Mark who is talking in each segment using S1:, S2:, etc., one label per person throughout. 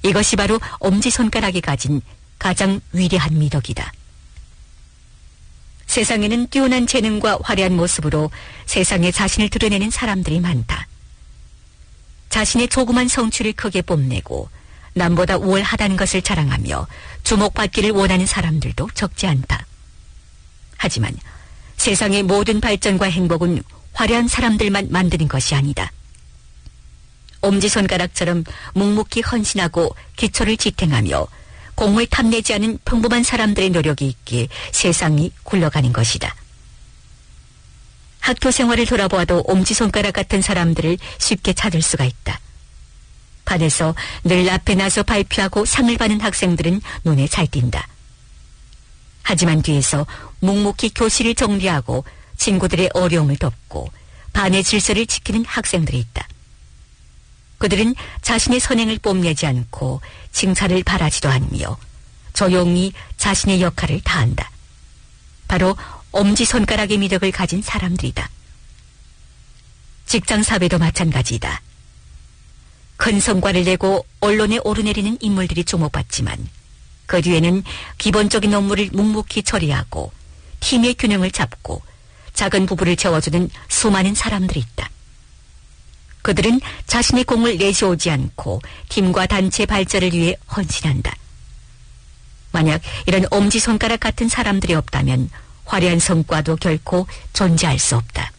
S1: 이것이 바로 엄지손가락이 가진 가장 위대한 미덕이다. 세상에는 뛰어난 재능과 화려한 모습으로 세상에 자신을 드러내는 사람들이 많다. 자신의 조그만 성취를 크게 뽐내고 남보다 우월하다는 것을 자랑하며 주목받기를 원하는 사람들도 적지 않다. 하지만 세상의 모든 발전과 행복은 화려한 사람들만 만드는 것이 아니다. 엄지손가락처럼 묵묵히 헌신하고 기초를 지탱하며 공을 탐내지 않은 평범한 사람들의 노력이 있기에 세상이 굴러가는 것이다. 학교 생활을 돌아보아도 엄지손가락 같은 사람들을 쉽게 찾을 수가 있다. 반에서 늘 앞에 나서 발표하고 상을 받는 학생들은 눈에 잘 띈다. 하지만 뒤에서 묵묵히 교실을 정리하고 친구들의 어려움을 돕고 반의 질서를 지키는 학생들이 있다. 그들은 자신의 선행을 뽐내지 않고 칭찬을 바라지도 않으며 조용히 자신의 역할을 다한다. 바로 엄지손가락의 미덕을 가진 사람들이다. 직장 사회도 마찬가지이다. 큰 성과를 내고 언론에 오르내리는 인물들이 주목받지만 그 뒤에는 기본적인 업무를 묵묵히 처리하고 팀의 균형을 잡고 작은 부부를 채워주는 수많은 사람들이 있다. 그들은 자신의 공을 내세우지 않고 팀과 단체 발전을 위해 헌신한다. 만약 이런 엄지손가락 같은 사람들이 없다면 화려한 성과도 결코 존재할 수 없다.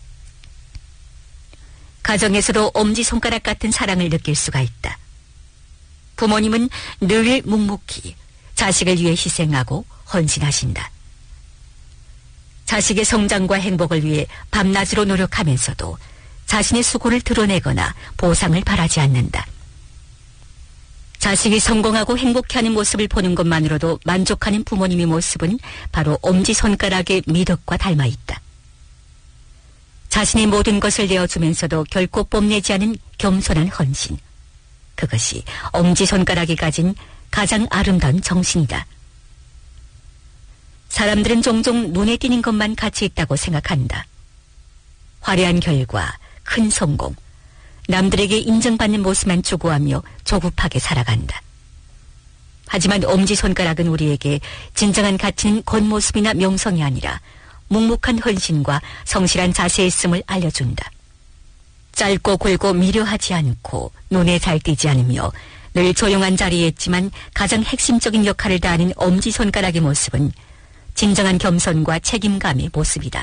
S1: 가정에서도 엄지손가락 같은 사랑을 느낄 수가 있다. 부모님은 늘 묵묵히 자식을 위해 희생하고 헌신하신다. 자식의 성장과 행복을 위해 밤낮으로 노력하면서도 자신의 수고를 드러내거나 보상을 바라지 않는다. 자식이 성공하고 행복해하는 모습을 보는 것만으로도 만족하는 부모님의 모습은 바로 엄지손가락의 미덕과 닮아 있다. 자신의 모든 것을 내어주면서도 결코 뽐내지 않은 겸손한 헌신. 그것이 엄지손가락이 가진 가장 아름다운 정신이다. 사람들은 종종 눈에 띄는 것만 가치 있다고 생각한다. 화려한 결과, 큰 성공, 남들에게 인정받는 모습만 추구하며 조급하게 살아간다. 하지만 엄지손가락은 우리에게 진정한 가치는 겉모습이나 명성이 아니라 묵묵한 헌신과 성실한 자세에 있음을 알려준다. 짧고 굵고 미려하지 않고 눈에 잘 띄지 않으며 늘 조용한 자리에 있지만 가장 핵심적인 역할을 다하는 엄지손가락의 모습은 진정한 겸손과 책임감의 모습이다.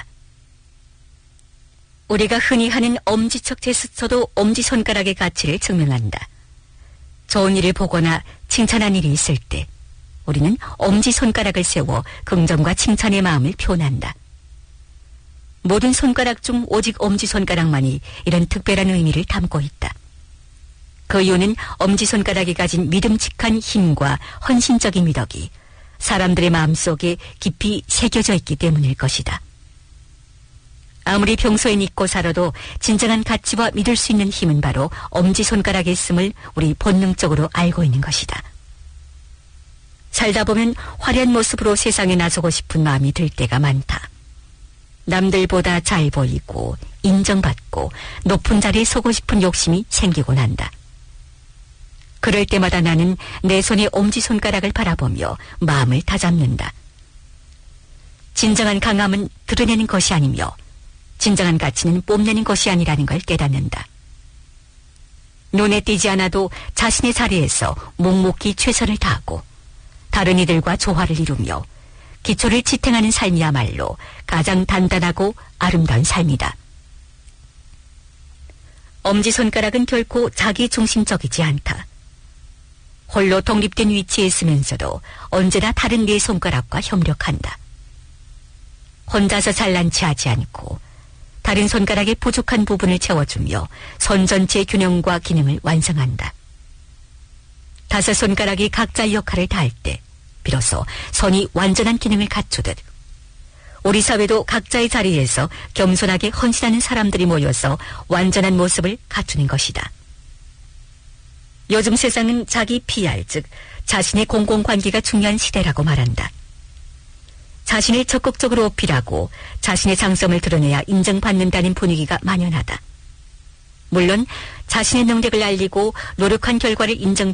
S1: 우리가 흔히 하는 엄지척 제스처도 엄지손가락의 가치를 증명한다. 좋은 일을 보거나 칭찬한 일이 있을 때 우리는 엄지손가락을 세워 긍정과 칭찬의 마음을 표현한다. 모든 손가락 중 오직 엄지손가락만이 이런 특별한 의미를 담고 있다. 그 이유는 엄지손가락이 가진 믿음직한 힘과 헌신적인 미덕이 사람들의 마음속에 깊이 새겨져 있기 때문일 것이다. 아무리 평소에 믿고 살아도 진정한 가치와 믿을 수 있는 힘은 바로 엄지손가락에 있음을 우리 본능적으로 알고 있는 것이다. 살다 보면 화려한 모습으로 세상에 나서고 싶은 마음이 들 때가 많다. 남들보다 잘 보이고 인정받고 높은 자리에 서고 싶은 욕심이 생기곤 한다. 그럴 때마다 나는 내 손의 엄지손가락을 바라보며 마음을 다잡는다. 진정한 강함은 드러내는 것이 아니며 진정한 가치는 뽐내는 것이 아니라는 걸 깨닫는다. 눈에 띄지 않아도 자신의 자리에서 묵묵히 최선을 다하고 다른 이들과 조화를 이루며 기초를 지탱하는 삶이야말로 가장 단단하고 아름다운 삶이다. 엄지손가락은 결코 자기중심적이지 않다. 홀로 독립된 위치에 있으면서도 언제나 다른 네 손가락과 협력한다. 혼자서 잘난 체하지 않고 다른 손가락의 부족한 부분을 채워주며 손 전체의 균형과 기능을 완성한다. 다섯 손가락이 각자의 역할을 다할 때 비로소 손이 완전한 기능을 갖추듯 우리 사회도 각자의 자리에서 겸손하게 헌신하는 사람들이 모여서 완전한 모습을 갖추는 것이다. 요즘 세상은 자기 PR, 즉 자신의 공공관계가 중요한 시대라고 말한다. 자신을 적극적으로 어필하고 자신의 장점을 드러내야 인정받는다는 분위기가 만연하다. 물론 자신의 능력을 알리고 노력한 결과를 인정받는